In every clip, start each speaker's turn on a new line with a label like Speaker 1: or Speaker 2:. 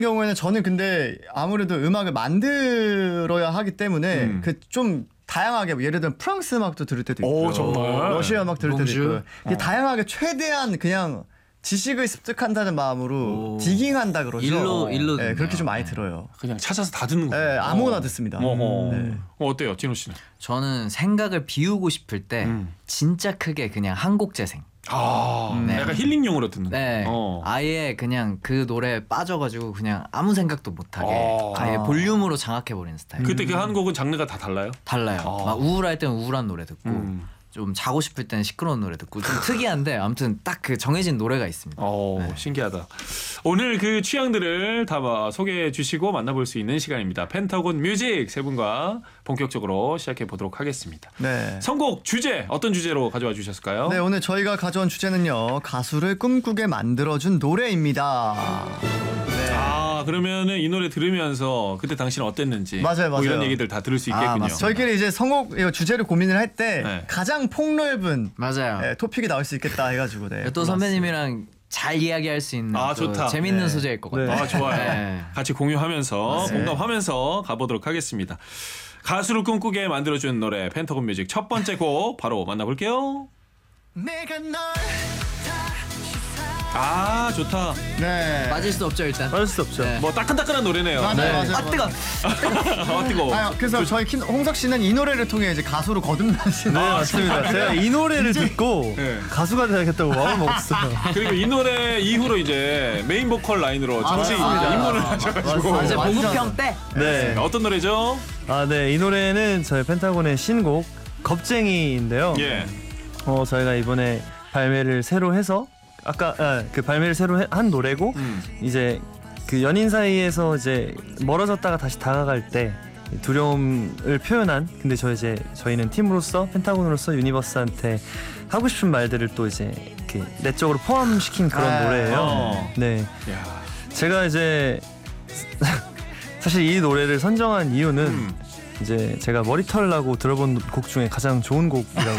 Speaker 1: 경우에는 저는 근데 아무래도 음악을 만들어야 하기 때문에 그 좀 다양하게 예를 들면 프랑스 음악도 들을 때도 있고
Speaker 2: 오, 정말?
Speaker 1: 러시아 음악 들을 때도
Speaker 3: 봉주?
Speaker 1: 있고 다양하게 최대한 그냥 지식을 습득한다는 마음으로 디깅한다 그러죠.
Speaker 3: 일로
Speaker 1: 네, 그렇게 좀 많이
Speaker 3: 네.
Speaker 1: 들어요.
Speaker 2: 그냥 찾아서 다 듣는 거예요.
Speaker 1: 네, 아무거나 듣습니다. 네.
Speaker 2: 어때요, 진호 씨는?
Speaker 3: 저는 생각을 비우고 싶을 때 진짜 크게 그냥 한 곡 재생. 네.
Speaker 2: 약간 힐링용으로 듣는.
Speaker 3: 네. 아예 그냥 그 노래에 빠져가지고 그냥 아무 생각도 못하게 아예 볼륨으로 장악해버리는 스타일.
Speaker 2: 그때 그 한 곡은 장르가 다 달라요?
Speaker 3: 달라요. 막 우울할 때는 우울한 노래 듣고 좀 자고 싶을 때는 시끄러운 노래 듣고 좀 특이한데 아무튼 딱 그 정해진 노래가 있습니다.
Speaker 2: 신기하다. 오늘 그 취향들을 다 소개해 주시고 만나볼 수 있는 시간입니다. 펜타곤 뮤직 세 분과 본격적으로 시작해 보도록 하겠습니다.
Speaker 1: 네.
Speaker 2: 선곡 주제 어떤 주제로 가져와 주셨을까요?
Speaker 1: 네, 오늘 저희가 가져온 주제는요. 가수를 꿈꾸게 만들어준 노래입니다. 네.
Speaker 2: 그러면은 이 노래 들으면서 그때 당신은 어땠는지
Speaker 1: 맞아요.
Speaker 2: 뭐 이런 얘기들 다 들을 수 있겠군요.
Speaker 3: 맞습니다.
Speaker 1: 저희끼리 이제 선곡 주제를 고민을 할 때
Speaker 2: 네.
Speaker 1: 가장 폭넓은
Speaker 3: 맞아요.
Speaker 1: 토픽이 나올 수 있겠다 해가지고
Speaker 3: 또 선배님이랑 잘 이야기할 수 있는 또
Speaker 2: 좋다.
Speaker 3: 재밌는 소재일 것 같아요.
Speaker 2: 좋아요.
Speaker 3: 네.
Speaker 2: 같이 공유하면서 공감하면서 가보도록 하겠습니다. 가수를 꿈꾸게 만들어준 노래 펜타곤 뮤직 첫 번째 곡 바로 만나볼게요.
Speaker 1: 내가 널
Speaker 2: 좋다.
Speaker 1: 네.
Speaker 3: 빠질 수 없죠 일단.
Speaker 4: 빠질 수 없죠.
Speaker 3: 네.
Speaker 2: 뭐 따끈따끈한 노래네요.
Speaker 1: 맞아요.
Speaker 3: 뜨거.
Speaker 2: 뜨거워.
Speaker 1: 그래서 저희 홍석 씨는 이 노래를 통해 이제 가수로 거듭나신.
Speaker 4: 네, 맞습니다. 제가 이 노래를 듣고
Speaker 2: 네.
Speaker 4: 가수가 되야겠다고 마음을 먹었어요.
Speaker 2: 그리고 이 노래 이후로 이제 메인 보컬 라인으로 정식
Speaker 1: 맞습니다.
Speaker 2: 입문을 하셔가지고
Speaker 1: 맞습니다.
Speaker 3: 이제
Speaker 1: 완전.
Speaker 3: 보급형 때.
Speaker 4: 네.
Speaker 2: 어떤 노래죠?
Speaker 4: 네, 이 노래는 저희 펜타곤의 신곡 겁쟁이인데요.
Speaker 2: 예.
Speaker 4: 저희가 이번에 발매를 새로 해서 그 발매를 새로 한 노래고 이제 그 연인 사이에서 이제 멀어졌다가 다시 다가갈 때 두려움을 표현한 근데 저희는 팀으로서 펜타곤으로서 유니버스한테 하고 싶은 말들을 또 이제 이렇게 내적으로 포함시킨 그런 노래예요. 네.
Speaker 2: 야.
Speaker 4: 제가 이제 사실 이 노래를 선정한 이유는 이제 제가 머리털 나고 들어본 곡 중에 가장 좋은 곡이라고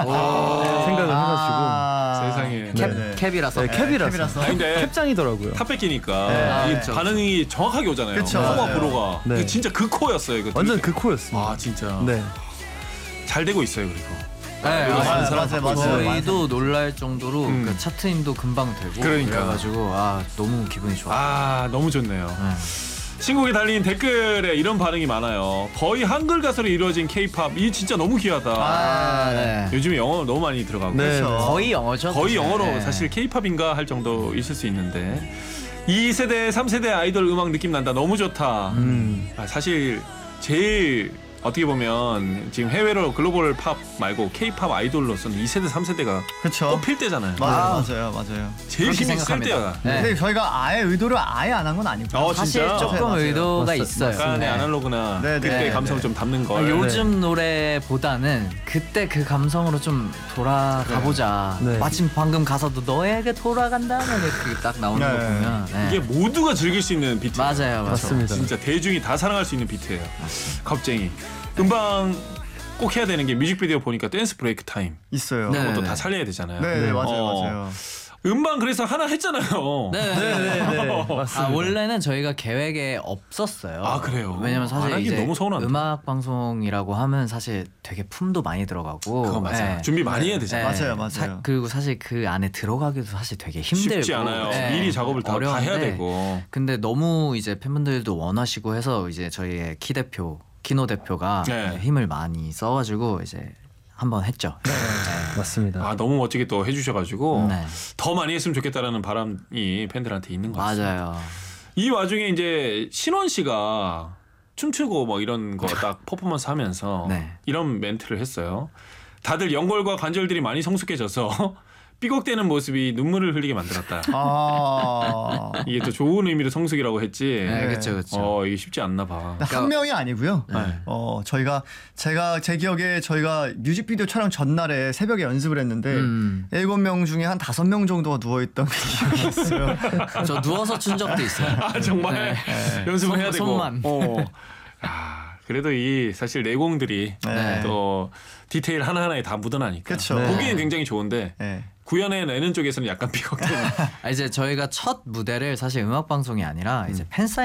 Speaker 4: 생각을 해가지고
Speaker 2: 세상에.
Speaker 3: 캡이라서.
Speaker 4: 네, 캡이라서
Speaker 2: 근데
Speaker 4: 캡장이더라고요.
Speaker 2: 탑백이니까 이 반응이 정확하게 오잖아요.
Speaker 1: 그쵸,
Speaker 2: 코와
Speaker 1: 맞아요.
Speaker 2: 브로가
Speaker 4: 네.
Speaker 2: 진짜 그 코였어요. 이거
Speaker 4: 완전 그 코였습니다.
Speaker 2: 진짜.
Speaker 4: 네.
Speaker 2: 잘 되고 있어요 그리고.
Speaker 3: 네,
Speaker 1: 맞아요.
Speaker 3: 저희도 놀랄 정도로 그 차트임도 금방 되고
Speaker 2: 그러니까.
Speaker 3: 그래가지고 너무 기분이 좋아요.
Speaker 2: 너무 좋네요. 신곡에 달린 댓글에 이런 반응이 많아요. 거의 한글 가사로 이루어진 K-팝 이 진짜 너무 귀하다.
Speaker 3: 네.
Speaker 2: 요즘에 영어 너무 많이 들어가고.
Speaker 4: 네.
Speaker 3: 거의 영어죠.
Speaker 2: 거의 영어로
Speaker 3: 네.
Speaker 2: 사실 K-팝인가 할 정도 있을 수 있는데 2세대, 3세대 아이돌 음악 느낌 난다. 너무 좋다. 사실 제일 어떻게 보면 지금 해외로 글로벌 팝 말고 K-팝 아이돌로서는 2세대, 3세대가
Speaker 1: 그렇죠.
Speaker 2: 꼽힐 때잖아요.
Speaker 1: 맞아요.
Speaker 2: 제일
Speaker 3: 그렇게
Speaker 2: 힘이 쓸 때야.
Speaker 3: 생각합니다. 네.
Speaker 1: 근데 저희가 아예 의도를 아예 안 한 건 아니고.
Speaker 3: 사실
Speaker 2: 진짜?
Speaker 3: 조금
Speaker 1: 맞아요.
Speaker 3: 의도가 있어요.
Speaker 2: 약간의
Speaker 3: 네.
Speaker 2: 아날로그나
Speaker 1: 네,
Speaker 2: 그때
Speaker 1: 네,
Speaker 2: 감성을
Speaker 1: 네.
Speaker 2: 좀 담는 걸.
Speaker 3: 요즘 노래보다는 그때 그 감성으로 좀 돌아가 보자.
Speaker 4: 네.
Speaker 3: 마침 방금 가사도 너에게 돌아간다는 이렇게 딱 나오는
Speaker 1: 네.
Speaker 3: 거 보면
Speaker 2: 이게 모두가 즐길 수 있는 비트.
Speaker 3: 맞아요.
Speaker 4: 맞습니다.
Speaker 2: 진짜 대중이 다 사랑할 수 있는 비트예요. 겁쟁이. 음방 꼭 해야 되는 게 뮤직비디오 보니까 댄스 브레이크 타임.
Speaker 1: 있어요.
Speaker 3: 네.
Speaker 2: 그것도 다 살려야 되잖아요.
Speaker 1: 네, 맞아요.
Speaker 2: 음방 그래서 하나 했잖아요.
Speaker 4: 네, 맞습니다.
Speaker 3: 원래는 저희가 계획에 없었어요.
Speaker 2: 그래요?
Speaker 3: 왜냐면
Speaker 2: 안
Speaker 3: 사실
Speaker 2: 하기
Speaker 3: 이제
Speaker 2: 너무 서운한데.
Speaker 3: 음악 방송이라고 하면 사실 되게 품도 많이 들어가고
Speaker 2: 그거 맞아요.
Speaker 3: 네.
Speaker 2: 준비 많이 해야 되잖아요.
Speaker 1: 맞아요.
Speaker 3: 그리고 사실 그 안에 들어가기도 사실 되게 힘들고
Speaker 2: 쉽지 않아요.
Speaker 3: 네.
Speaker 2: 미리 작업을 다 해야
Speaker 3: 어려운데
Speaker 2: 되고.
Speaker 3: 근데 너무 이제 팬분들도 원하시고 해서 이제 저희의 키노 대표가
Speaker 2: 네.
Speaker 3: 힘을 많이 써가지고 이제 한번 했죠.
Speaker 4: 맞습니다.
Speaker 2: 너무 멋지게 또 해주셔가지고
Speaker 3: 네.
Speaker 2: 더 많이 했으면 좋겠다라는 바람이 팬들한테 있는 것 같아요.
Speaker 3: 맞아요.
Speaker 2: 이 와중에 이제 신원 씨가 춤추고 뭐 이런 거 딱 퍼포먼스 하면서
Speaker 3: 네.
Speaker 2: 이런 멘트를 했어요. 다들 연골과 관절들이 많이 성숙해져서 삐걱대는 모습이 눈물을 흘리게 만들었다. 이게 또 좋은 의미로 성숙이라고 했지.
Speaker 3: 네, 그렇죠.
Speaker 2: 이게 쉽지 않나 봐.
Speaker 1: 한 명이 아니고요.
Speaker 2: 네.
Speaker 1: 제가 제 기억에 저희가 뮤직비디오 촬영 전날에 새벽에 연습을 했는데 7명 중에 한 5명 정도가 누워있던 기억이 있어요.
Speaker 3: 저 누워서 춘 적도 있어요.
Speaker 2: 정말 연습을 해야 되고.
Speaker 3: 손만.
Speaker 2: 그래도 이 사실 내공들이
Speaker 1: 네.
Speaker 2: 또 디테일 하나하나에 다 묻어나니까
Speaker 1: 그쵸.
Speaker 2: 보기엔 굉장히 좋은데
Speaker 1: 네.
Speaker 2: 구현해내는 쪽에서는 약간 삐걱대는.
Speaker 3: 이제 저희가 첫 무대를 사실 음악 방송이 아니라 이제 팬